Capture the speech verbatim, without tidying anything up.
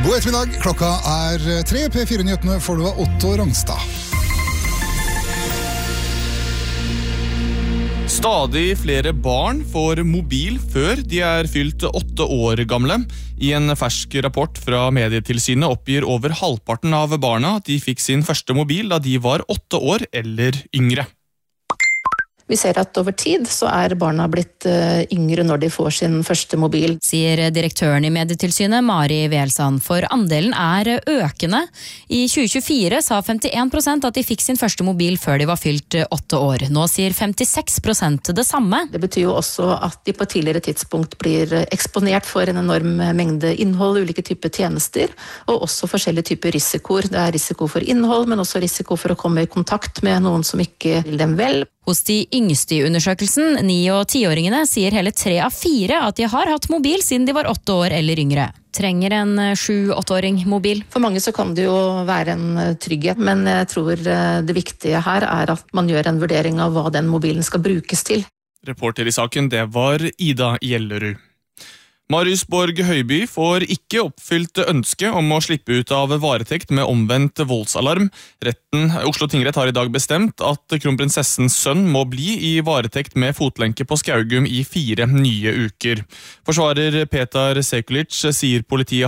God ettermiddag, klokka er tre, P fire-nyhetene får du av Otto Rangstad. Stadig flere barn får mobil før de er fylt åtte år gamle. I en fersk rapport fra Medietilsynet oppgir over halvparten av barna at de fikk sin første mobil da de var åtte år eller yngre. Vi ser at over tid så er barna blitt yngre når de får sin første mobil. Sier direktøren i Medietilsynet, Mari Welsand, for andelen er økende. I tjue tjuefire sa femtien prosent at de fikk sin første mobil før de var fylt åtte år. Nå sier femtiseks prosent det samme. Det betyr jo også at de på et tidligere tidspunkt blir eksponert for en enorm mengde innhold, ulike typer tjenester, og også forskjellige typer risikoer. Det er risiko for innhold, men også risiko for å komme i kontakt med noen som ikke vil dem vel. Hos de yngste i undersøkelsen, ni- og tiåringene, sier hele tre av fire at de har hatt mobil siden de var åtte år eller yngre. Trenger en sju-åtteåring mobil? For mange så kan det jo være en trygghet, men jeg tror det viktige her er at man gjør en vurdering av hva den mobilen skal brukes til. Reporter i saken, det var Ida Gjellerud. Marius Borg Høiby får ikke oppfylt ønske om å slippe ut av varetekt med omvendt voldsalarm. Retten, Oslo tingrett har i dag bestemt at kronprinsessens sønn må bli i varetekt med fotlenke på Skaugum i fire nye uker. Forsvarer Petar Sekulic sier politiet